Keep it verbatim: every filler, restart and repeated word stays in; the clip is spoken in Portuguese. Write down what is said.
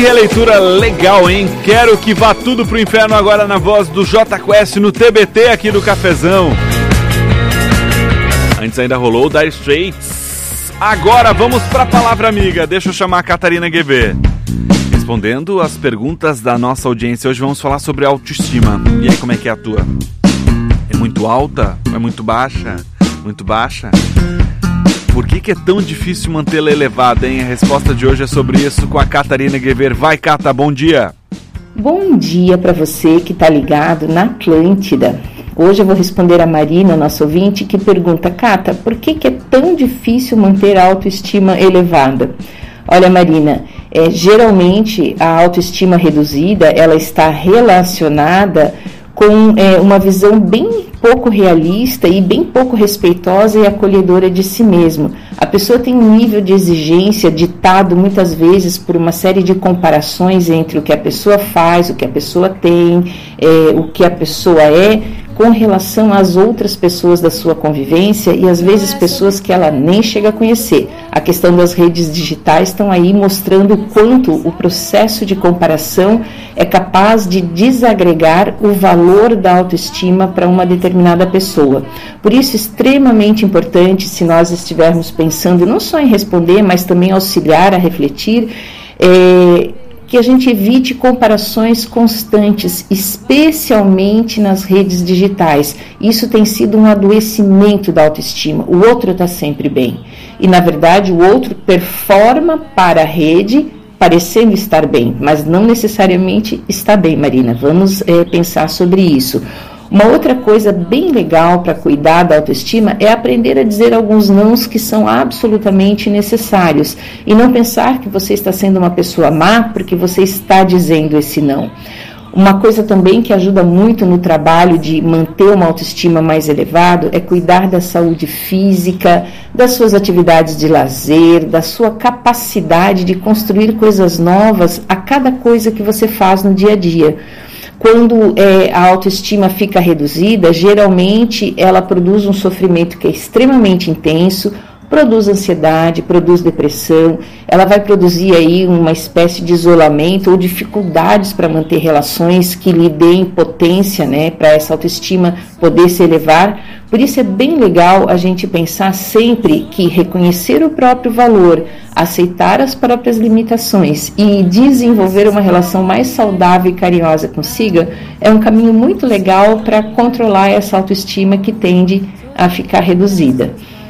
releitura legal, hein? Quero que vá tudo pro inferno agora na voz do Jota Quest no T B T aqui do Cafezão. Antes ainda rolou o Dire Straits. Agora vamos pra palavra amiga. Deixa eu chamar a Catarina G B. Respondendo as perguntas da nossa audiência, hoje vamos falar sobre autoestima. E aí, como é que é a tua? É muito alta? É muito baixa? Muito baixa? Por que que é tão difícil mantê-la elevada, hein? A resposta de hoje é sobre isso com a Catarina Guever. Vai, Cata, bom dia! Bom dia para você que está ligado na Atlântida. Hoje eu vou responder a Marina, nossa ouvinte, que pergunta: Cata, por que que é tão difícil manter a autoestima elevada? Olha, Marina, é, geralmente a autoestima reduzida, ela está relacionada com é, uma visão bem pouco realista e bem pouco respeitosa e acolhedora de si mesmo. A pessoa tem um nível de exigência ditado muitas vezes por uma série de comparações entre o que a pessoa faz, o que a pessoa tem, é, o que a pessoa é, com relação às outras pessoas da sua convivência e às vezes pessoas que ela nem chega a conhecer. A questão das redes digitais estão aí mostrando o quanto o processo de comparação é capaz de desagregar o valor da autoestima para uma determinada pessoa. Por isso, extremamente importante, se nós estivermos pensando não só em responder, mas também auxiliar a refletir, é, que a gente evite comparações constantes, especialmente nas redes digitais. Isso tem sido um adoecimento da autoestima. O outro está sempre bem. E, na verdade, o outro performa para a rede, parecendo estar bem, mas não necessariamente está bem, Marina. Vamos é, pensar sobre isso. Uma outra coisa bem legal para cuidar da autoestima é aprender a dizer alguns nãos que são absolutamente necessários e não pensar que você está sendo uma pessoa má porque você está dizendo esse não. Uma coisa também que ajuda muito no trabalho de manter uma autoestima mais elevada é cuidar da saúde física, das suas atividades de lazer, da sua capacidade de construir coisas novas a cada coisa que você faz no dia a dia. Quando é, a autoestima fica reduzida, geralmente ela produz um sofrimento que é extremamente intenso, produz ansiedade, produz depressão, ela vai produzir aí uma espécie de isolamento ou dificuldades para manter relações que lhe deem potência, né, para essa autoestima poder se elevar. Por isso é bem legal a gente pensar sempre que reconhecer o próprio valor, aceitar as próprias limitações e desenvolver uma relação mais saudável e carinhosa consigo é um caminho muito legal para controlar essa autoestima que tende a ficar reduzida.